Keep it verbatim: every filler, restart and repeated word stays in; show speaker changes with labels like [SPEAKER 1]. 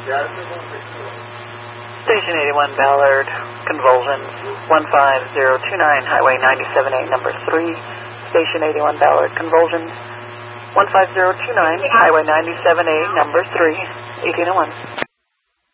[SPEAKER 1] Station eighty-one Ballard, convulsions, one five zero two nine, Highway ninety-seven A, number three. Station eighty-one Ballard, convulsions, one five zero two nine, Highway ninety-seven A, number three, eighteen oh one.